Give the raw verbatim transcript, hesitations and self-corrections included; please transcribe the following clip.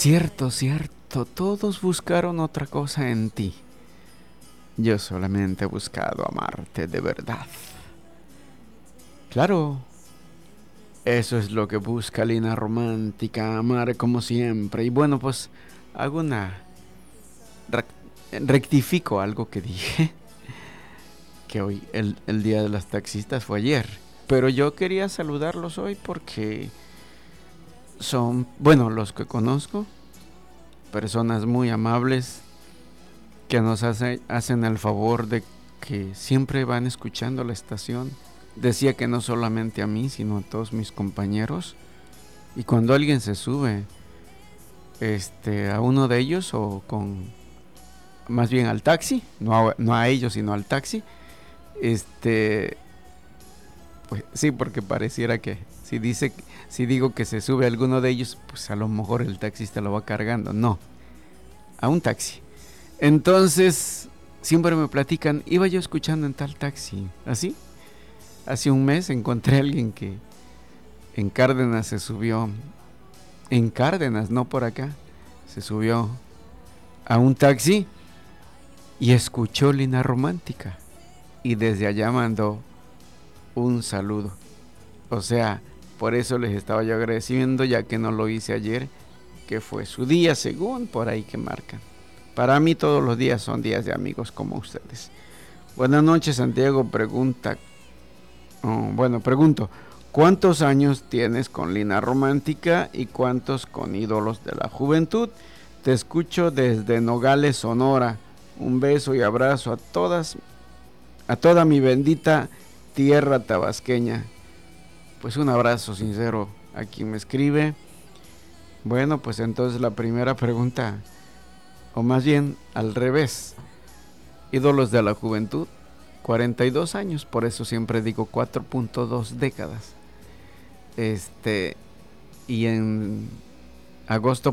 Cierto, cierto, todos buscaron otra cosa en ti. Yo solamente he buscado amarte de verdad. Claro, eso es lo que busca Lina Romántica, amar como siempre. Y bueno, pues hago una... rectifico algo que dije, que hoy el, el día de las taxistas fue ayer. Pero yo quería saludarlos hoy porque son, bueno, los que conozco, personas muy amables que nos hace, hacen el favor de que siempre van escuchando la estación. Decía que no solamente a mí, sino a todos mis compañeros. Y cuando alguien se sube este, a uno de ellos o con, más bien al taxi, no a, no a ellos sino al taxi, este, pues sí, porque pareciera que si dice, si digo que se sube a alguno de ellos, pues a lo mejor el taxista lo va cargando. No, a un taxi. Entonces siempre me platican, iba yo escuchando en tal taxi, así. Hace un mes encontré a alguien que en Cárdenas se subió, en Cárdenas, no por acá, se subió a un taxi y escuchó Lina Romántica y desde allá mandó un saludo. O sea, por eso les estaba yo agradeciendo, ya que no lo hice ayer, que fue su día según por ahí que marcan. Para mí todos los días son días de amigos como ustedes. Buenas noches, Santiago. Pregunta, oh, bueno, pregunto, ¿cuántos años tienes con Lina Romántica y cuántos con Ídolos de la Juventud? Te escucho desde Nogales, Sonora. Un beso y abrazo a todas, a toda mi bendita tierra tabasqueña. Pues un abrazo sincero a quien me escribe. Bueno, pues entonces la primera pregunta, o más bien al revés. Ídolos de la Juventud, cuarenta y dos años, por eso siempre digo cuatro punto dos décadas. Este, y en agosto